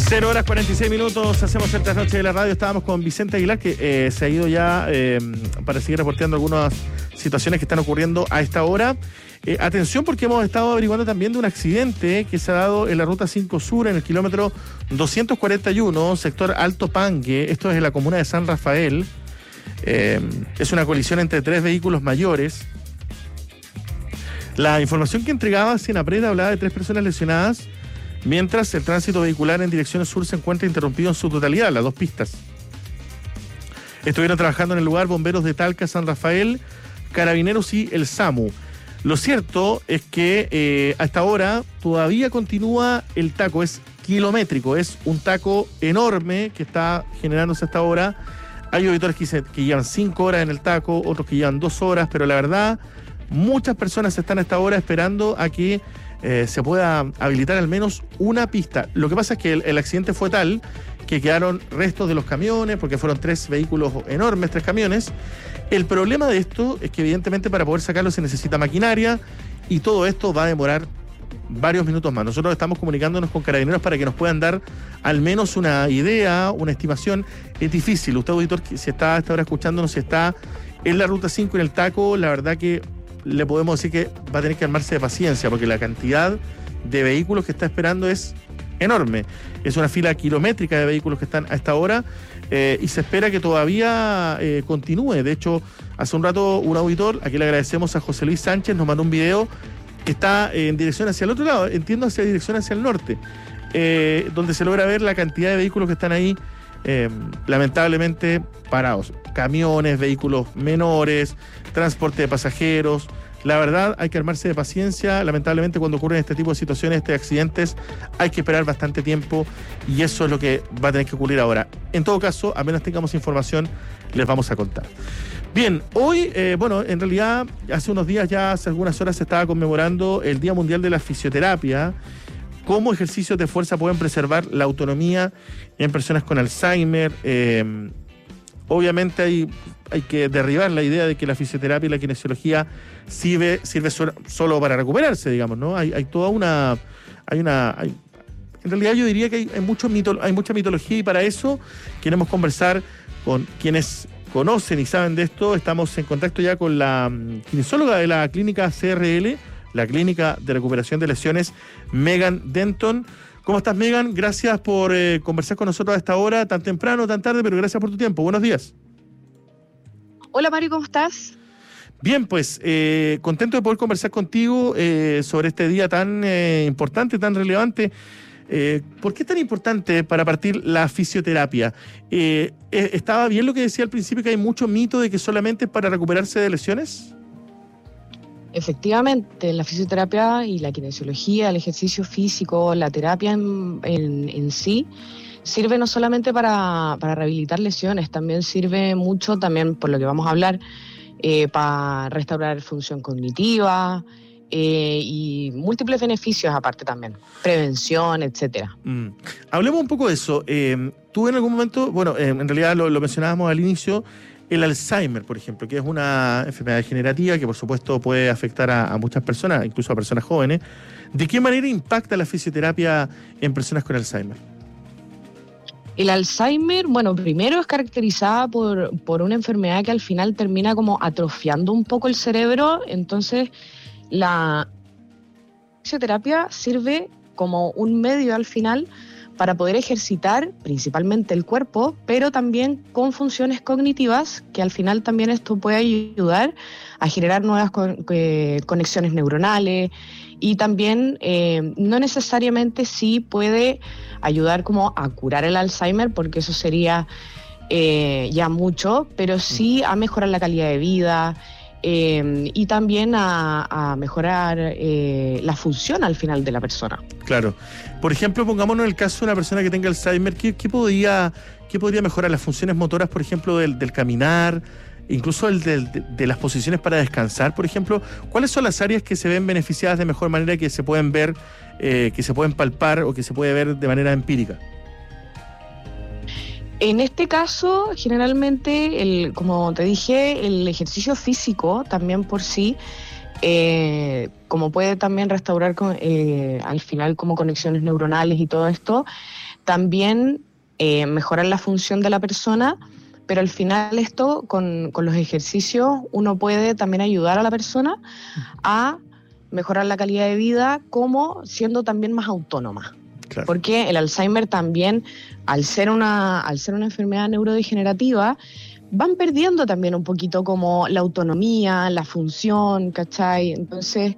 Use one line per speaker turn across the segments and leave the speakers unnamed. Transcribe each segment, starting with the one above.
0:46, hacemos el trasnoche de la radio. Estábamos con Vicente Aguilar, que se ha ido ya para seguir reporteando algunas situaciones que están ocurriendo a esta hora. Atención, porque hemos estado averiguando también de un accidente que se ha dado en la Ruta 5 Sur, en el kilómetro 241, sector Alto Pangue. Esto es en la comuna de San Rafael. Es una colisión entre tres vehículos mayores. La información que entregaba Senapred hablaba de 3 personas lesionadas, mientras el tránsito vehicular en dirección sur se encuentra interrumpido en su totalidad, las 2 pistas. Estuvieron trabajando en el lugar bomberos de Talca, San Rafael, Carabineros y el SAMU. Lo cierto es que hasta ahora todavía continúa el taco, es kilométrico, es un taco enorme que está generándose hasta ahora. Hay auditores que llevan 5 horas en el taco, otros que llevan 2 horas, pero la verdad, muchas personas están hasta ahora esperando a que se pueda habilitar al menos una pista. Lo que pasa es que el accidente fue tal que quedaron restos de los camiones, porque fueron 3 vehículos enormes, 3 camiones. El problema de esto es que evidentemente para poder sacarlo se necesita maquinaria y todo esto va a demorar varios minutos más. Nosotros estamos comunicándonos con Carabineros para que nos puedan dar al menos una idea, una estimación. Es difícil. Usted, auditor, si está hasta ahora escuchándonos, si está en la Ruta 5 en el taco, la verdad que le podemos decir que va a tener que armarse de paciencia, porque la cantidad de vehículos que está esperando es enorme. Es una fila kilométrica de vehículos que están a esta hora y se espera que todavía continúe. De hecho, hace un rato un auditor, aquí le agradecemos a José Luis Sánchez, nos mandó un video que está en dirección hacia el otro lado, entiendo hacia dirección hacia el norte, donde se logra ver la cantidad de vehículos que están ahí lamentablemente parados. Camiones, vehículos menores, transporte de pasajeros. La verdad, hay que armarse de paciencia. Lamentablemente, cuando ocurren este tipo de situaciones, de accidentes, hay que esperar bastante tiempo y eso es lo que va a tener que ocurrir ahora. En todo caso, apenas tengamos información, les vamos a contar. Bien, hoy, en realidad, hace unos días ya, hace algunas horas, se estaba conmemorando el Día Mundial de la Fisioterapia. ¿Cómo ejercicios de fuerza pueden preservar la autonomía en personas con Alzheimer? Obviamente hay que derribar la idea de que la fisioterapia y la kinesiología sirve solo para recuperarse, digamos, ¿no? En realidad yo diría que hay mucha mitología y para eso queremos conversar con quienes conocen y saben de esto. Estamos en contacto ya con la kinesióloga de la clínica CRL, la Clínica de Recuperación de Lesiones, Megan Denton. ¿Cómo estás, Megan? Gracias por conversar con nosotros a esta hora, tan temprano, tan tarde, pero gracias por tu tiempo. Buenos días.
Hola, Mario, ¿cómo estás?
Bien, pues contento de poder conversar contigo sobre este día tan importante, tan relevante. ¿Por qué es tan importante para partir la fisioterapia? ¿Estaba bien lo que decía al principio, que hay mucho mito de que solamente es para recuperarse de lesiones?
Efectivamente, la fisioterapia y la kinesiología, el ejercicio físico, la terapia en sí, sirve no solamente para rehabilitar lesiones, también sirve mucho, también por lo que vamos a hablar, para restaurar función cognitiva y múltiples beneficios aparte también, prevención, etcétera.
Hablemos un poco de eso. Tú en algún momento, en realidad lo mencionábamos al inicio, el Alzheimer, por ejemplo, que es una enfermedad degenerativa que por supuesto puede afectar a muchas personas, incluso a personas jóvenes. ¿De qué manera impacta la fisioterapia en personas con Alzheimer?
El Alzheimer, primero es caracterizada por una enfermedad que al final termina como atrofiando un poco el cerebro. Entonces la fisioterapia sirve como un medio al final para poder ejercitar principalmente el cuerpo, pero también con funciones cognitivas, que al final también esto puede ayudar a generar nuevas conexiones neuronales y también no necesariamente sí puede ayudar como a curar el Alzheimer, porque eso sería ya mucho, pero sí a mejorar la calidad de vida, y también a mejorar la función al final de la persona. Claro.
Por ejemplo, pongámonos en el caso de una persona que tenga Alzheimer, ¿qué podría mejorar? Las funciones motoras, por ejemplo, del caminar, incluso de las posiciones para descansar, por ejemplo. ¿Cuáles son las áreas que se ven beneficiadas de mejor manera, que se pueden ver, que se pueden palpar o que se puede ver de manera empírica?
En este caso, generalmente, como te dije, el ejercicio físico también por sí como puede también restaurar al final como conexiones neuronales y todo esto, también mejorar la función de la persona, pero al final esto con los ejercicios uno puede también ayudar a la persona a mejorar la calidad de vida como siendo también más autónoma. Claro. Porque el Alzheimer también, al ser una enfermedad neurodegenerativa, van perdiendo también un poquito como la autonomía, la función, ¿cachai? Entonces,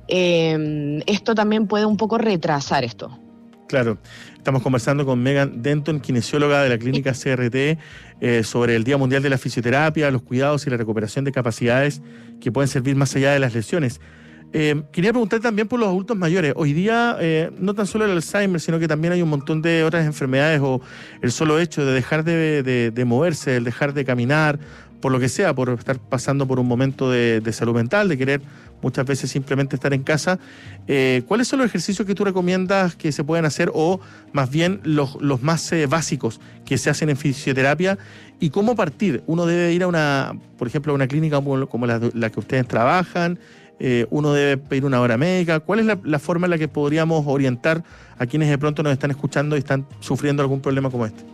esto también puede un poco retrasar esto.
Claro, estamos conversando con Megan Denton, kinesióloga de la clínica CRT, sobre el Día Mundial de la Fisioterapia, los cuidados y la recuperación de capacidades que pueden servir más allá de las lesiones. Quería preguntar también por los adultos mayores. Hoy día, no tan solo el Alzheimer, sino que también hay un montón de otras enfermedades, o el solo hecho de dejar de moverse, el dejar de caminar, por lo que sea, por estar pasando por un momento de salud mental, de querer muchas veces simplemente estar en casa. ¿Cuáles son los ejercicios que tú recomiendas que se puedan hacer, o más bien los más básicos que se hacen en fisioterapia? ¿Y cómo partir? ¿Uno debe ir por ejemplo, a una clínica como la que ustedes trabajan? ¿Uno debe pedir una hora médica? ¿Cuál es la forma en la que podríamos orientar a quienes de pronto nos están escuchando y están sufriendo algún problema como este?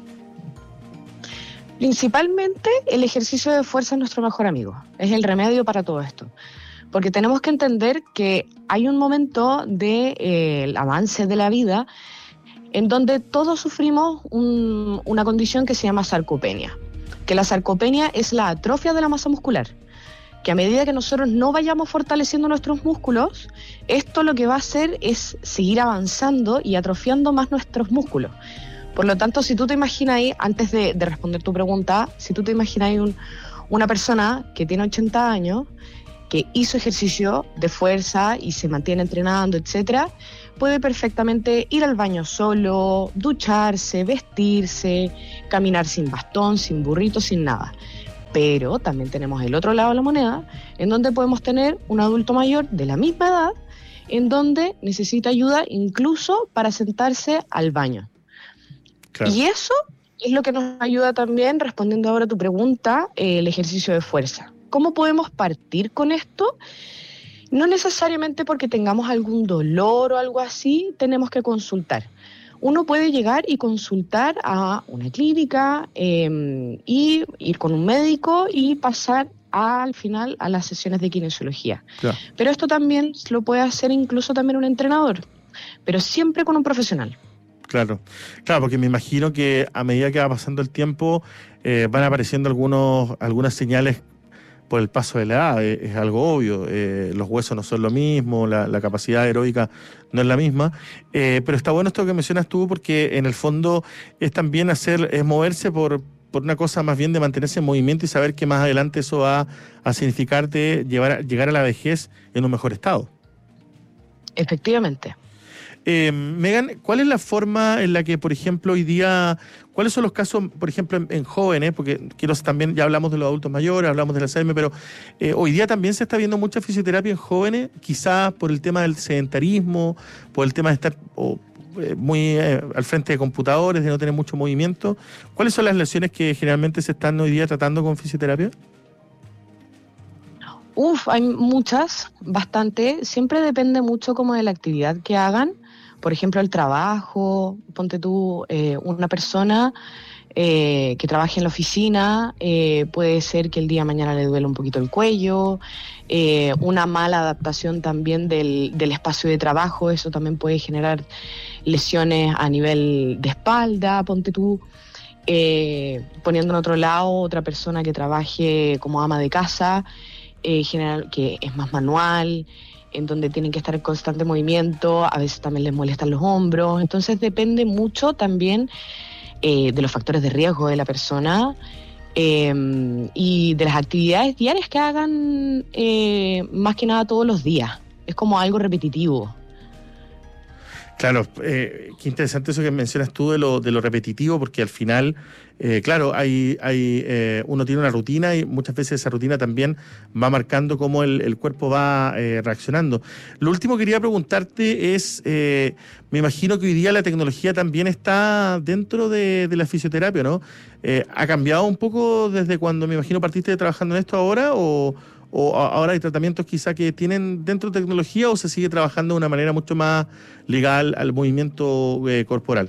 Principalmente el ejercicio de fuerza es nuestro mejor amigo, es el remedio para todo esto. Porque tenemos que entender que hay un momento del avance de la vida en donde todos sufrimos una condición que se llama sarcopenia. Que la sarcopenia es la atrofia de la masa muscular. Que a medida que nosotros no vayamos fortaleciendo nuestros músculos, esto lo que va a hacer es seguir avanzando y atrofiando más nuestros músculos. Por lo tanto, si tú te imaginas ahí, antes de responder tu pregunta, si tú te imaginas ahí una persona que tiene 80 años, que hizo ejercicio de fuerza y se mantiene entrenando, etcétera, puede perfectamente ir al baño solo, ducharse, vestirse, caminar sin bastón, sin burrito, sin nada. Pero también tenemos el otro lado de la moneda, en donde podemos tener un adulto mayor de la misma edad, en donde necesita ayuda incluso para sentarse al baño. Claro. Y eso es lo que nos ayuda también, respondiendo ahora a tu pregunta, el ejercicio de fuerza. ¿Cómo podemos partir con esto? No necesariamente porque tengamos algún dolor o algo así, tenemos que consultar. Uno puede llegar y consultar a una clínica y ir con un médico y pasar al final a las sesiones de kinesiología. Claro. Pero esto también lo puede hacer incluso también un entrenador, pero siempre con un profesional.
Claro, porque me imagino que a medida que va pasando el tiempo van apareciendo algunas señales por el paso de la edad, es algo obvio, los huesos no son lo mismo, la capacidad aeróbica no es la misma, pero está bueno esto que mencionas tú, porque en el fondo es también moverse por una cosa más bien de mantenerse en movimiento y saber que más adelante eso va a significar llegar a la vejez en un mejor estado.
Efectivamente.
Megan, ¿cuál es la forma en la que, por ejemplo, hoy día, cuáles son los casos, por ejemplo, en jóvenes? Porque también, ya hablamos de los adultos mayores, hablamos del Alzheimer, pero hoy día también se está viendo mucha fisioterapia en jóvenes, quizás por el tema del sedentarismo, por el tema de estar muy al frente de computadores, de no tener mucho movimiento. ¿Cuáles son las lesiones que generalmente se están hoy día tratando con fisioterapia?
Hay muchas, bastante. Siempre depende mucho como de la actividad que hagan. Por ejemplo, el trabajo, ponte tú, una persona que trabaje en la oficina, puede ser que el día de mañana le duele un poquito el cuello, una mala adaptación también del espacio de trabajo, eso también puede generar lesiones a nivel de espalda, ponte tú. Poniendo en otro lado, otra persona que trabaje como ama de casa, general, que es más manual, en donde tienen que estar en constante movimiento, a veces también les molestan los hombros, entonces depende mucho también de los factores de riesgo de la persona y de las actividades diarias que hagan más que nada todos los días, es como algo repetitivo.
Claro, qué interesante eso que mencionas tú de lo repetitivo, porque al final, claro, uno tiene una rutina y muchas veces esa rutina también va marcando cómo el cuerpo va reaccionando. Lo último que quería preguntarte es, me imagino que hoy día la tecnología también está dentro de la fisioterapia, ¿no? ¿Ha cambiado un poco desde cuando, me imagino, partiste trabajando en esto ahora o o ahora hay tratamientos quizá que tienen dentro de tecnología, o se sigue trabajando de una manera mucho más legal al movimiento corporal?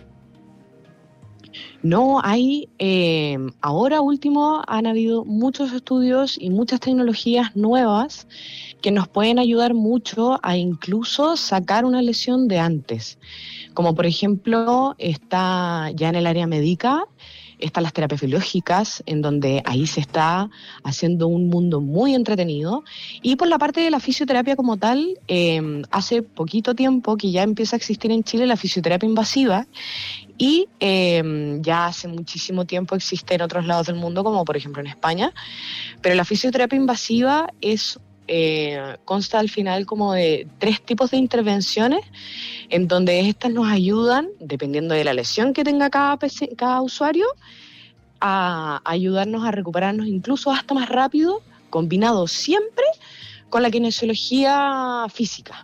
No, hay, ahora último han habido muchos estudios y muchas tecnologías nuevas que nos pueden ayudar mucho a incluso sacar una lesión de antes. Como por ejemplo, está ya en el área médica, están las terapias biológicas, en donde ahí se está haciendo un mundo muy entretenido. Y por la parte de la fisioterapia como tal, hace poquito tiempo que ya empieza a existir en Chile la fisioterapia invasiva, y ya hace muchísimo tiempo existe en otros lados del mundo, como por ejemplo en España. Pero la fisioterapia invasiva consta al final como de 3 tipos de intervenciones, en donde estas nos ayudan, dependiendo de la lesión que tenga cada usuario, a ayudarnos a recuperarnos incluso hasta más rápido, combinado siempre con la kinesiología física.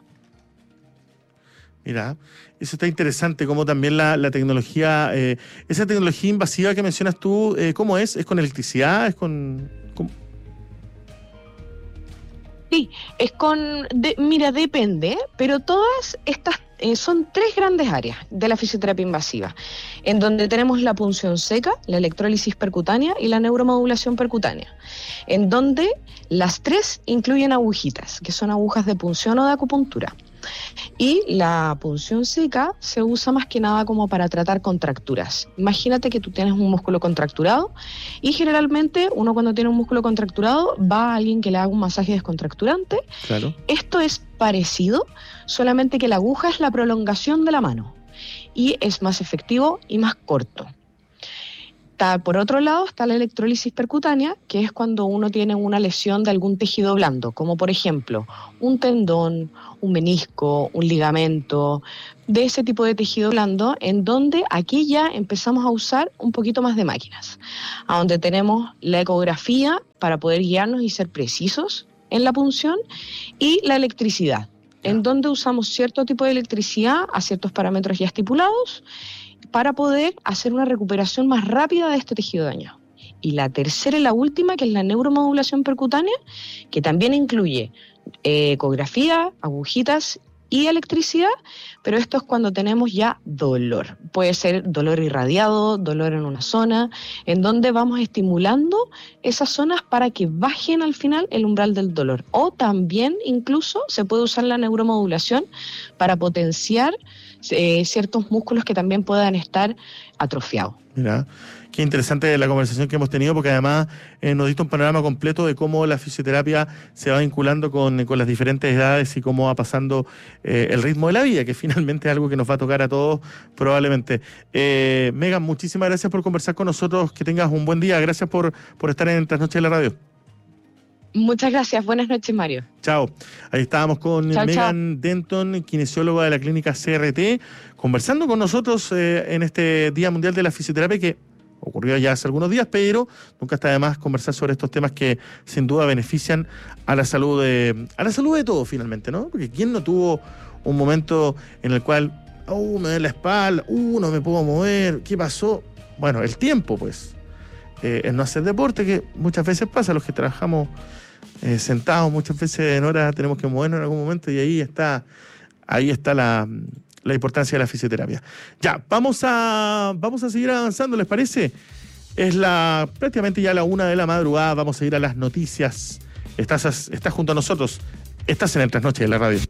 Mira, eso está interesante, como también la tecnología, esa tecnología invasiva que mencionas tú, ¿cómo es? ¿Es con electricidad? ¿Es con...?
Sí, mira, depende, pero todas estas son 3 grandes áreas de la fisioterapia invasiva, en donde tenemos la punción seca, la electrólisis percutánea y la neuromodulación percutánea, en donde las 3 incluyen agujitas, que son agujas de punción o de acupuntura. Y la punción seca se usa más que nada como para tratar contracturas. Imagínate que tú tienes un músculo contracturado, y generalmente uno cuando tiene un músculo contracturado va a alguien que le haga un masaje descontracturante.
Claro.
Esto es parecido, solamente que la aguja es la prolongación de la mano y es más efectivo y más corto. Por otro lado está la electrólisis percutánea, que es cuando uno tiene una lesión de algún tejido blando, como por ejemplo un tendón, un menisco, un ligamento, de ese tipo de tejido blando, en donde aquí ya empezamos a usar un poquito más de máquinas, a donde tenemos la ecografía para poder guiarnos y ser precisos en la punción, y la electricidad, en donde usamos cierto tipo de electricidad a ciertos parámetros ya estipulados, para poder hacer una recuperación más rápida de este tejido dañado. Y la tercera y la última, que es la neuromodulación percutánea, que también incluye ecografía, agujitas y electricidad, pero esto es cuando tenemos ya dolor. Puede ser dolor irradiado, dolor en una zona, en donde vamos estimulando esas zonas para que bajen al final el umbral del dolor. O también incluso se puede usar la neuromodulación para potenciar ciertos músculos que también puedan estar atrofiados.
Mira, qué interesante la conversación que hemos tenido, porque además nos diste un panorama completo de cómo la fisioterapia se va vinculando con las diferentes edades y cómo va pasando el ritmo de la vida, que finalmente es algo que nos va a tocar a todos probablemente. Megan, muchísimas gracias por conversar con nosotros, que tengas un buen día, gracias por estar en Trasnoche de la Radio.
Muchas gracias, buenas noches, Mario.
Chao. Ahí estábamos con Megan Denton, kinesióloga de la clínica CRT, conversando con nosotros en este Día Mundial de la Fisioterapia, que ocurrió ya hace algunos días, pero nunca está de más conversar sobre estos temas que sin duda benefician a la salud de todos finalmente, ¿no? Porque ¿quién no tuvo un momento en el cual, me duele la espalda, no me puedo mover, ¿qué pasó? Bueno, el tiempo, pues, el no hacer deporte, que muchas veces pasa, los que trabajamos sentados muchas veces en horas tenemos que movernos en algún momento, y ahí está la importancia de la fisioterapia. Ya, vamos a seguir avanzando, ¿les parece? Es prácticamente ya la 1 de la madrugada, vamos a ir a las noticias. Estás junto a nosotros, estás en el Trasnoche de la Radio.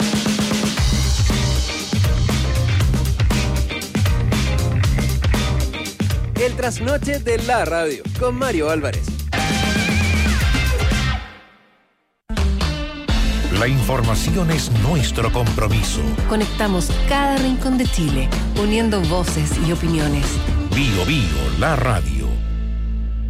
El Trasnoche de la Radio, con Mario Álvarez.
La información es nuestro compromiso.
Conectamos cada rincón de Chile, uniendo voces y opiniones.
Bio, la radio.